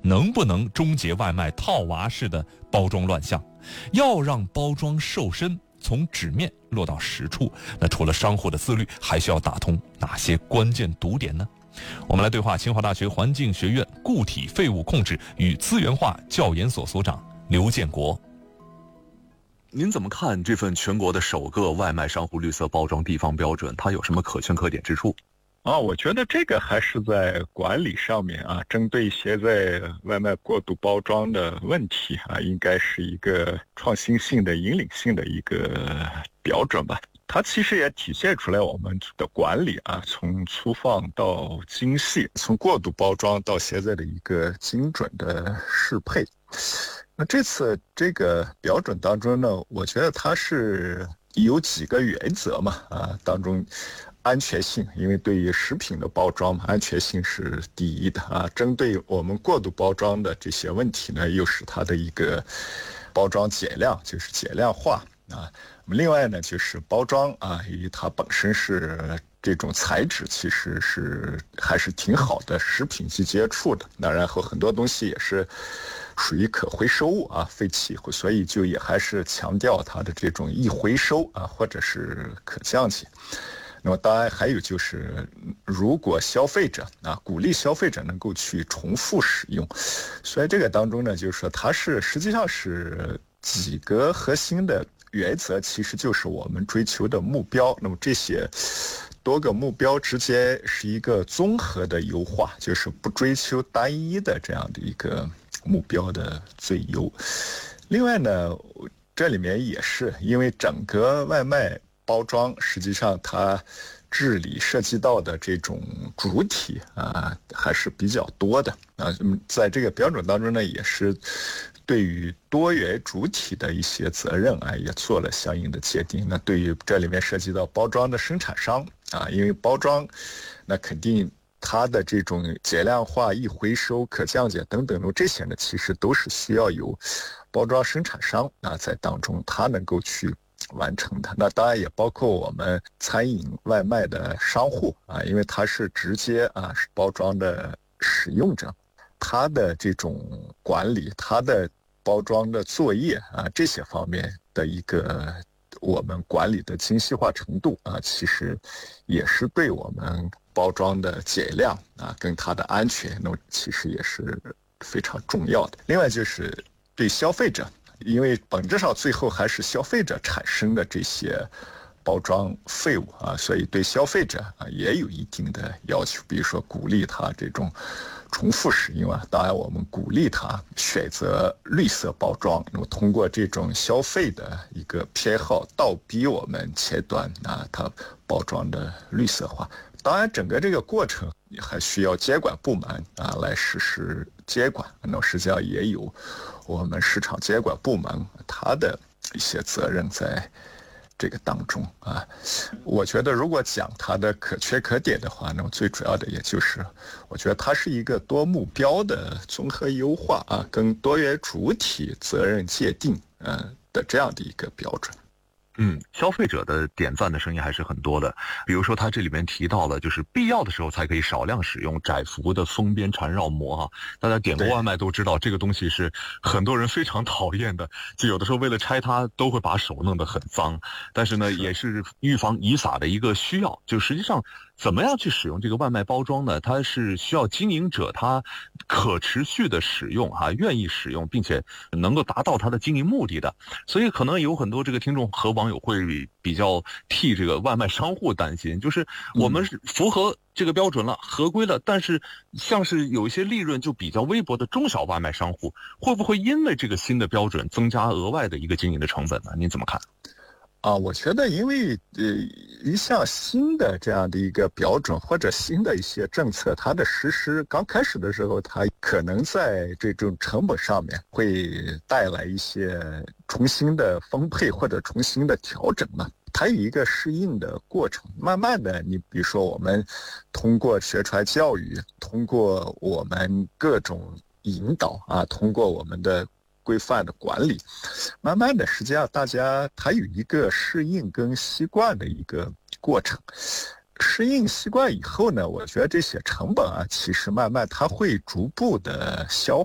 能不能终结外卖套娃式的包装乱象？要让包装瘦身，从纸面落到实处，那除了商户的自律，还需要打通哪些关键堵点呢？我们来对话清华大学环境学院固体废物控制与资源化教研所所长刘建国。 您怎么看这份全国的首个外卖商户绿色包装地方标准？它有什么可圈可点之处？ 我觉得这个还是在管理上面针对现在外卖过度包装的问题应该是一个创新性的、引领性的一个标准吧。它其实也体现出来我们的管理从粗放到精细，从过度包装到现在的一个精准的适配。那这次这个标准当中呢，我觉得它是有几个原则嘛当中安全性，因为对于食品的包装嘛，安全性是第一的针对我们过度包装的这些问题呢，又是它的一个包装减量，就是减量化另外呢，就是包装由于它本身是这种材质其实是还是挺好的食品级接触的，那然后很多东西也是属于可回收物废弃，所以就也还是强调它的这种易回收或者是可降解。那么当然还有就是，如果消费者鼓励消费者能够去重复使用，所以这个当中呢，就是说它是实际上是几个核心的原则，其实就是我们追求的目标。那么这些多个目标之间是一个综合的优化，就是不追求单一的这样的一个目标的最优。另外呢，这里面也是因为整个外卖包装实际上它治理涉及到的这种主体还是比较多的在这个标准当中呢，也是对于多元主体的一些责任也做了相应的界定。那对于这里面涉及到包装的生产商因为包装那肯定它的这种减量化、易回收、可降解等等这些呢，其实都是需要有包装生产商在当中它能够去完成的。那当然也包括我们餐饮外卖的商户因为它是直接包装的使用者，它的这种管理，它的包装的作业这些方面的一个我们管理的精细化程度其实也是对我们包装的减量跟它的安全那其实也是非常重要的。另外就是对消费者，因为本质上最后还是消费者产生的这些包装废物所以对消费者也有一定的要求，比如说鼓励他这种重复使用当然我们鼓励他选择绿色包装，那么通过这种消费的一个偏好倒逼我们前端它包装的绿色化。当然整个这个过程还需要监管部门来实施监管，那么实际上也有我们市场监管部门它的一些责任在这个当中我觉得如果讲它的可圈可点的话，那么最主要的也就是我觉得它是一个多目标的综合优化跟多元主体责任界定的这样的一个标准。 消费者的点赞的声音还是很多的。比如说他这里面提到了，就是必要的时候才可以少量使用窄幅的封边缠绕膜大家点过外卖都知道，这个东西是很多人非常讨厌的，就有的时候为了拆它都会把手弄得很脏。但是呢，也是预防遗撒的一个需要。就实际上怎么样去使用这个外卖包装呢？它是需要经营者他可持续的使用愿意使用，并且能够达到他的经营目的的。所以可能有很多这个听众和网友会比较替这个外卖商户担心，就是我们是符合这个标准了，合规了，但是像是有一些利润就比较微薄的中小外卖商户，会不会因为这个新的标准增加额外的一个经营的成本呢？您怎么看？ 我觉得因为一项新的这样的一个标准或者新的一些政策，它的实施刚开始的时候，它可能在这种成本上面会带来一些重新的分配或者重新的调整嘛。它有一个适应的过程，慢慢的你比如说我们通过宣传教育，通过我们各种引导通过我们的规范的管理，慢慢的实际上大家它有一个适应跟习惯的一个过程。适应习惯以后呢，我觉得这些成本其实慢慢它会逐步的消